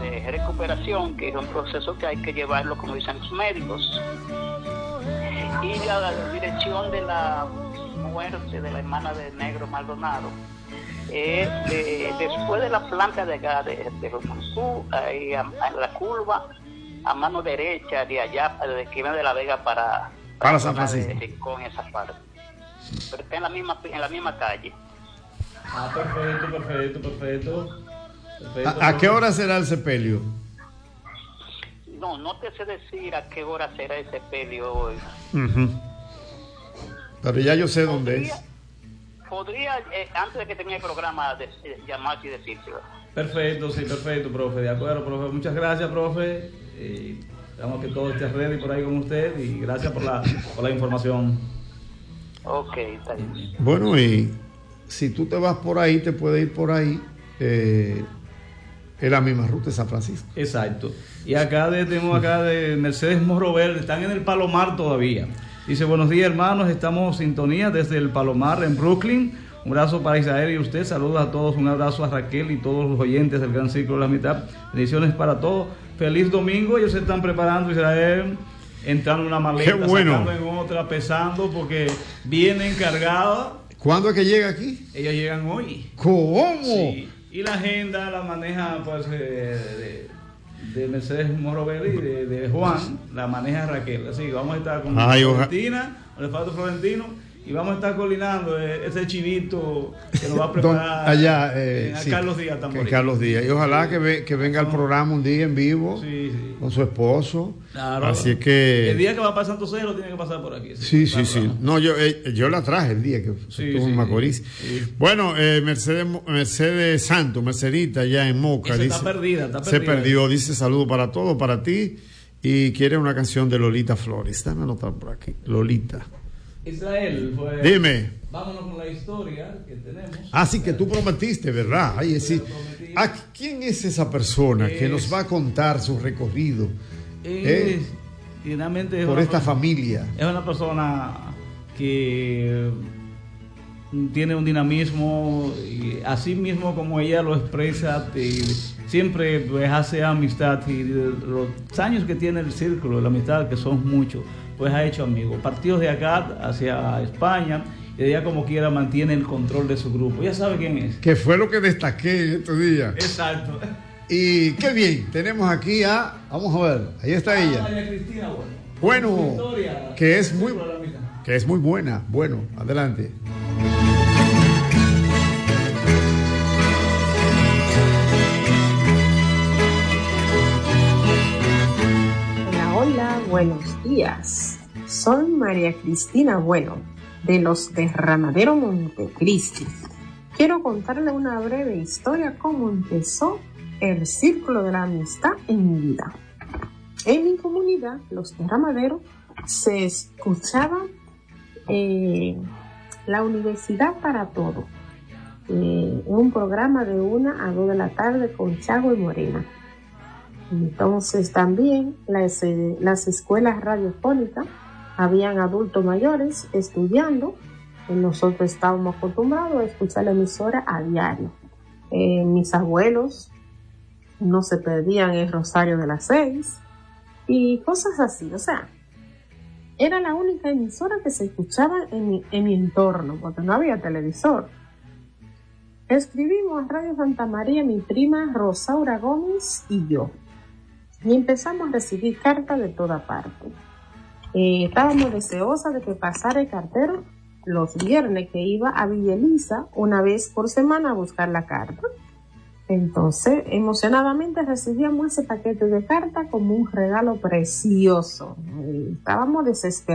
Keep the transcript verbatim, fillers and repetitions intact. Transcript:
de recuperación, que es un proceso que hay que llevarlo, como dicen los médicos. Y la, la dirección de la muerte de la hermana de Negro Maldonado es de, después de la planta de acá de, de Romancú, ahí a, a la curva, a mano derecha, de allá, de que viene de La Vega para, para, para San Francisco, de Rincón, esa parte. Pero está en la misma, en la misma calle. Ah, perfecto, perfecto, perfecto. perfecto ¿A, ¿A qué hora será el sepelio? No, no te sé decir a qué hora será ese sepelio hoy. Uh-huh. Pero ya yo sé podría, dónde es. Podría, eh, antes de que termine el programa, de, de, llamarte y decirte. Perfecto, sí, perfecto, profe. De acuerdo, profe. Muchas gracias, profe. Eh, esperamos que todo esté ready por ahí con usted y gracias por la, por la información. Ok, está bien. Bueno, y si tú te vas por ahí, te puedes ir por ahí. Eh, es la misma ruta de San Francisco. Exacto. Y acá de, tenemos acá de Mercedes Morro Verde, están en el Palomar todavía. Dice, buenos días hermanos, estamos en sintonía desde el Palomar en Brooklyn. Un abrazo para Israel y usted, saludos a todos, un abrazo a Raquel y todos los oyentes del Gran Círculo de la Amistad. Bendiciones para todos. Feliz domingo, ellos se están preparando, Israel, entrando en una maleta, qué bueno, sacando en otra, pesando, porque vienen cargados. ¿Cuándo es que llega aquí? Ellos llegan hoy. ¿Cómo? Sí. Y la agenda la maneja pues eh, de, de Mercedes Morro Verde y de, de Juan, la maneja Raquel. Así que vamos a estar con Ay, Florentina, con el Fato Florentino, y vamos a estar coordinando eh, ese chivito que nos va a preparar allá, eh, en sí, Carlos Díaz también. Carlos Díaz. Y ojalá que, ve, que venga al programa un día en vivo, sí, sí, con su esposo. Claro, así es que el día que va a pasar Santo Cero tiene que pasar por aquí. Sí, sí, sí. sí. No, yo, eh, yo la traje el día que sí, estuvo sí, en Macorís. Sí. Bueno, eh, Mercedes, Mercedes Santo, Mercedita, allá en Moca. Dice, dice, está perdida, está se perdida. perdió, dice saludo para todos, para ti. Y quiere una canción de Lolita Flores. Dame anotar por aquí. Lolita. Israel, pues, dime. Vámonos con la historia que tenemos. Ah, sí, que tú prometiste, ¿verdad? Ay, sí. ¿A quién es esa persona es, que nos va a contar su recorrido? Es, ¿Eh? Finalmente es por esta persona, familia. Es una persona que tiene un dinamismo, y así mismo como ella lo expresa, y siempre pues, hace amistad. Y los años que tiene el círculo de la amistad, que son muchos, pues ha hecho amigos. Partidos de acá hacia España, y ella como quiera mantiene el control de su grupo. Ya sabe quién es. Que fue lo que destaqué en estos días. Exacto. Y qué bien, tenemos aquí a, vamos a ver, ahí está ah, ella. María Cristina, bueno. Bueno, historia, que es muy, que es muy buena. Bueno, adelante. Hola, hola, buenos días. Soy María Cristina Bueno, de los Derramadero Montecristi. Quiero contarle una breve historia cómo empezó el Círculo de la Amistad en mi vida. En mi comunidad, los Derramaderos, se escuchaba eh, la Universidad para Todo, eh, un programa de una a dos de la tarde con Chago y Morena. Entonces también las, eh, las escuelas radiofónicas, habían adultos mayores estudiando, y nosotros estábamos acostumbrados a escuchar la emisora a diario. Eh, mis abuelos no se perdían el rosario de las seis y cosas así. O sea, era la única emisora que se escuchaba en mi, en mi entorno, porque no había televisor. Escribimos a Radio Santa María mi prima Rosaura Gómez y yo, y empezamos a recibir cartas de toda parte. Eh, estábamos deseosas de que pasara el cartero los viernes, que iba a Villa Elisa una vez por semana a buscar la carta. Entonces, emocionadamente recibíamos ese paquete de cartas como un regalo precioso. Eh, estábamos desesperados.